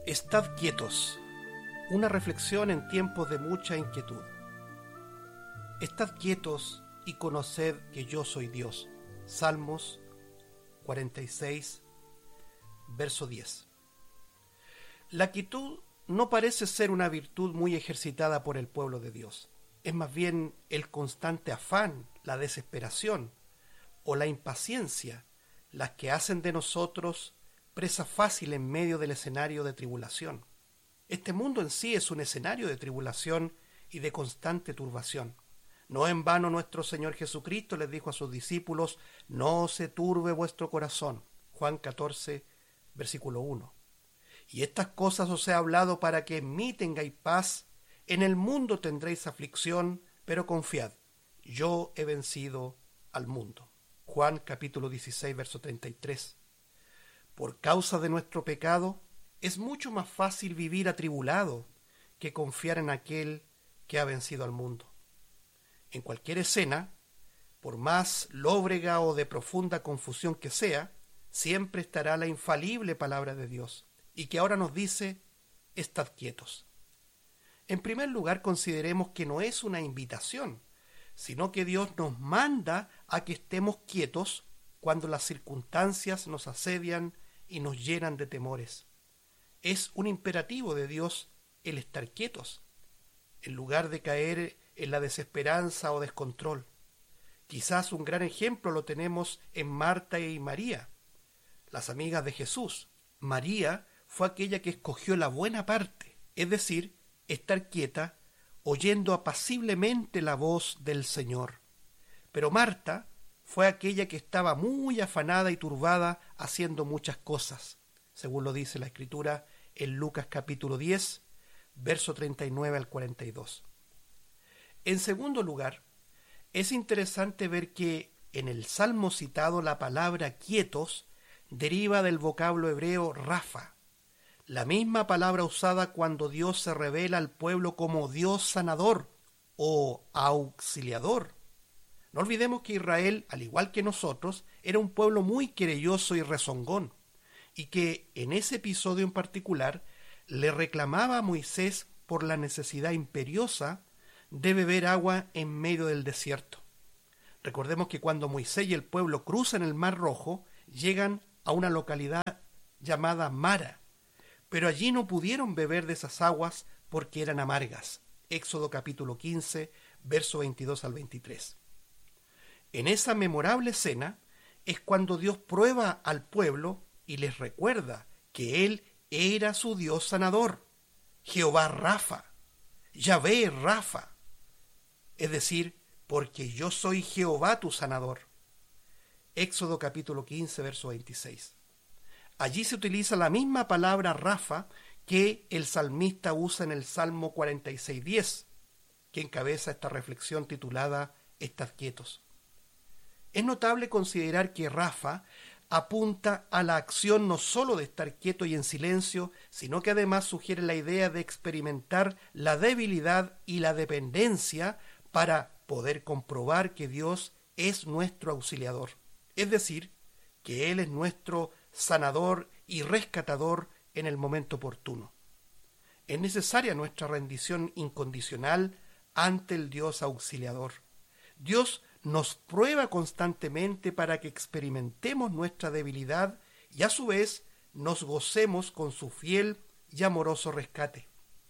Estad quietos. Una reflexión en tiempos de mucha inquietud. Estad quietos y conoced que yo soy Dios. Salmos 46, verso 10. La quietud no parece ser una virtud muy ejercitada por el pueblo de Dios. Es más bien el constante afán, la desesperación o la impaciencia las que hacen de nosotros presa fácil en medio del escenario de tribulación. Este mundo en sí es un escenario de tribulación y de constante turbación. No en vano nuestro Señor Jesucristo les dijo a sus discípulos: no se turbe vuestro corazón. Juan 14, versículo 1. Y estas cosas os he hablado para que en mí tengáis paz. En el mundo tendréis aflicción, pero confiad, yo he vencido al mundo. Juan capítulo 16, verso 33. Por causa de nuestro pecado, es mucho más fácil vivir atribulado que confiar en aquel que ha vencido al mundo. En cualquier escena, por más lóbrega o de profunda confusión que sea, siempre estará la infalible palabra de Dios, y que ahora nos dice: estad quietos. En primer lugar, consideremos que no es una invitación, sino que Dios nos manda a que estemos quietos cuando las circunstancias nos asedian y nos llenan de temores. Es un imperativo de Dios el estar quietos, en lugar de caer en la desesperanza o descontrol. Quizás un gran ejemplo lo tenemos en Marta y María, las amigas de Jesús. María fue aquella que escogió la buena parte, es decir, estar quieta, oyendo apaciblemente la voz del Señor. Pero Marta fue aquella que estaba muy afanada y turbada haciendo muchas cosas, según lo dice la Escritura en Lucas capítulo 10, verso 39 al 42. En segundo lugar, es interesante ver que en el salmo citado la palabra quietos deriva del vocablo hebreo rafa, la misma palabra usada cuando Dios se revela al pueblo como Dios sanador o auxiliador. No olvidemos que Israel, al igual que nosotros, era un pueblo muy querelloso y rezongón, y que en ese episodio en particular le reclamaba a Moisés por la necesidad imperiosa de beber agua en medio del desierto. Recordemos que cuando Moisés y el pueblo cruzan el Mar Rojo, llegan a una localidad llamada Mara, pero allí no pudieron beber de esas aguas porque eran amargas. Éxodo capítulo 15, verso 22 al 23. En esa memorable escena es cuando Dios prueba al pueblo y les recuerda que Él era su Dios sanador, Jehová Rafa, Yahvé Rafa, es decir, porque yo soy Jehová tu sanador. Éxodo capítulo 15, verso 26. Allí se utiliza la misma palabra Rafa que el salmista usa en el Salmo 46:10, que encabeza esta reflexión titulada Estad quietos. Es notable considerar que Rafa apunta a la acción no sólo de estar quieto y en silencio, sino que además sugiere la idea de experimentar la debilidad y la dependencia para poder comprobar que Dios es nuestro auxiliador, es decir, que Él es nuestro sanador y rescatador en el momento oportuno. Es necesaria nuestra rendición incondicional ante el Dios auxiliador. Dios nos prueba constantemente para que experimentemos nuestra debilidad y a su vez nos gocemos con su fiel y amoroso rescate.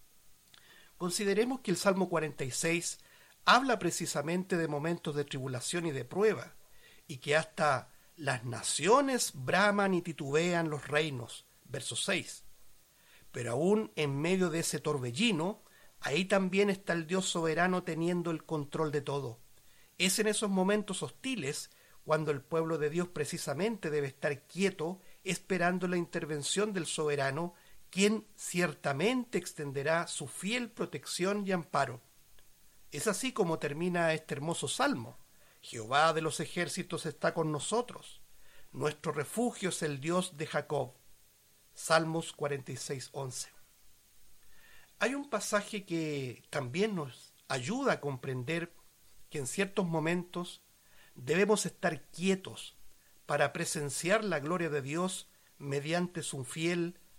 Consideremos que el Salmo 46 habla precisamente de momentos de tribulación y de prueba, y que hasta las naciones braman y titubean los reinos, verso 6. Pero aún en medio de ese torbellino, ahí también está el Dios soberano teniendo el control de todo. Es en esos momentos hostiles cuando el pueblo de Dios precisamente debe estar quieto, esperando la intervención del soberano, quien ciertamente extenderá su fiel protección y amparo. Es así como termina este hermoso salmo. Jehová de los ejércitos está con nosotros. Nuestro refugio es el Dios de Jacob. Salmos 46:11. Hay un pasaje que también nos ayuda a comprender que en ciertos momentos debemos estar quietos para presenciar la gloria de Dios mediante su fiel,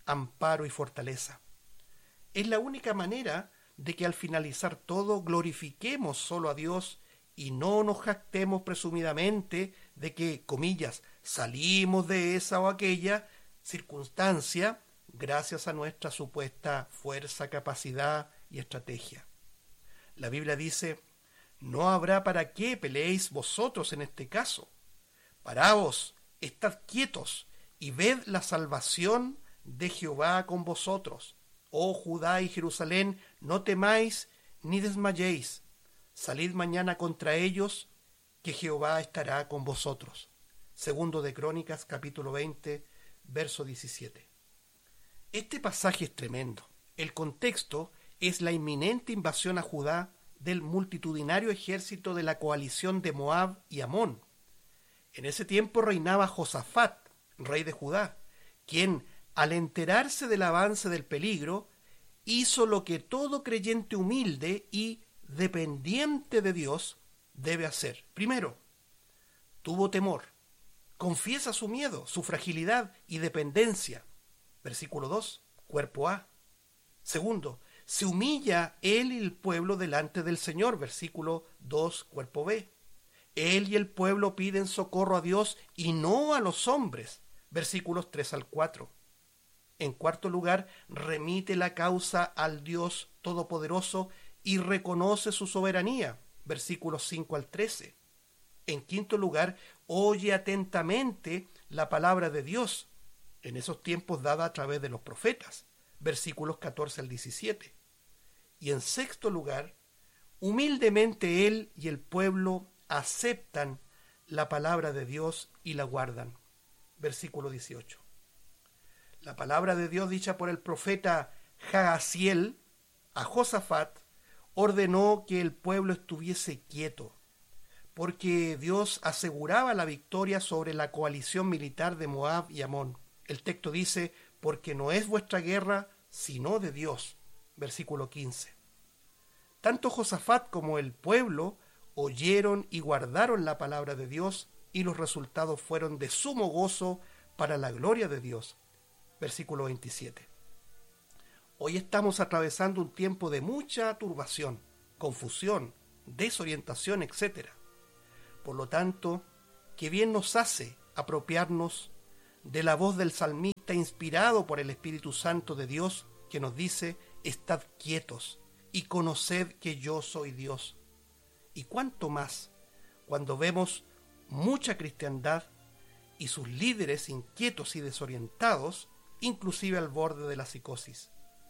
amparo y fortaleza. Es la única manera de que al finalizar todo glorifiquemos solo a Dios y no nos jactemos presumidamente de que, comillas, salimos de esa o aquella circunstancia gracias a nuestra supuesta fuerza, capacidad y estrategia. La Biblia dice: no habrá para qué peleéis vosotros en este caso. Paraos, estad quietos y ved la salvación de Jehová con vosotros. Oh Judá y Jerusalén, no temáis ni desmayéis. Salid mañana contra ellos, que Jehová estará con vosotros. Segundo de Crónicas, capítulo 20, verso 17. Este pasaje es tremendo. El contexto es la inminente invasión a Judá del multitudinario ejército de la coalición de Moab y Amón. En ese tiempo reinaba Josafat, rey de Judá, quien, al enterarse del avance del peligro, hizo lo que todo creyente humilde y dependiente de Dios debe hacer. Primero, tuvo temor, confiesa su miedo, su fragilidad y dependencia. Versículo 2, cuerpo A. Segundo, se humilla él y el pueblo delante del Señor. Versículo 2, cuerpo B. Él y el pueblo piden socorro a Dios y no a los hombres. Versículos 3 al 4. En cuarto lugar, remite la causa al Dios Todopoderoso y reconoce su soberanía. Versículos 5 al 13. En quinto lugar, oye atentamente la palabra de Dios, en esos tiempos dada a través de los profetas. Versículos 14 al 17. Y en sexto lugar, humildemente él y el pueblo aceptan la palabra de Dios y la guardan. Versículo 18. La palabra de Dios dicha por el profeta Jaasiel a Josafat ordenó que el pueblo estuviese quieto, porque Dios aseguraba la victoria sobre la coalición militar de Moab y Amón. El texto dice: porque no es vuestra guerra, sino de Dios. Versículo 15. Tanto Josafat como el pueblo oyeron y guardaron la palabra de Dios, y los resultados fueron de sumo gozo para la gloria de Dios. Versículo 27. Hoy estamos atravesando un tiempo de mucha turbación, confusión, desorientación, etc. Por lo tanto, qué bien nos hace apropiarnos de la voz del salmista inspirado por el Espíritu Santo de Dios, que nos dice: estad quietos y conoced que yo soy Dios. Y cuánto más cuando vemos mucha cristiandad y sus líderes inquietos y desorientados, inclusive al borde de la psicosis.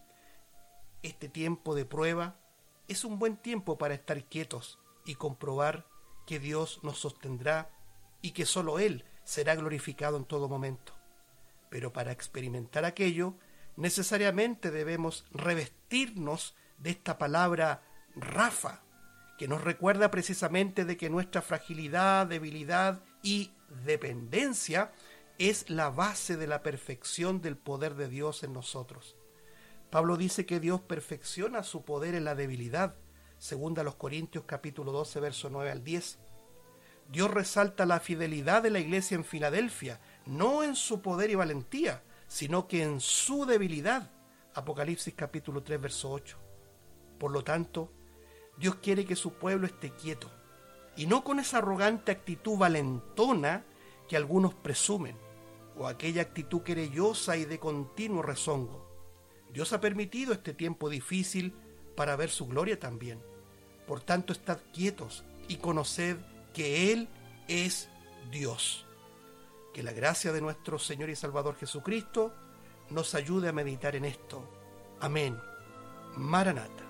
Este tiempo de prueba es un buen tiempo para estar quietos y comprobar que Dios nos sostendrá y que solo Él será glorificado en todo momento. Pero para experimentar aquello, necesariamente debemos revestirnos de esta palabra Rafa, que nos recuerda precisamente de que nuestra fragilidad, debilidad y dependencia es la base de la perfección del poder de Dios en nosotros. Pablo dice que Dios perfecciona su poder en la debilidad, según a los Corintios capítulo 12, verso 9 al 10. Dios resalta la fidelidad de la iglesia en Filadelfia, no en su poder y valentía, sino que en su debilidad. Apocalipsis capítulo 3, verso 8. Por lo tanto, Dios quiere que su pueblo esté quieto, y no con esa arrogante actitud valentona que algunos presumen, o aquella actitud querellosa y de continuo rezongo. Dios ha permitido este tiempo difícil para ver su gloria también. Por tanto, estad quietos y conoced que Él es Dios. Que la gracia de nuestro Señor y Salvador Jesucristo nos ayude a meditar en esto. Amén. Maranata.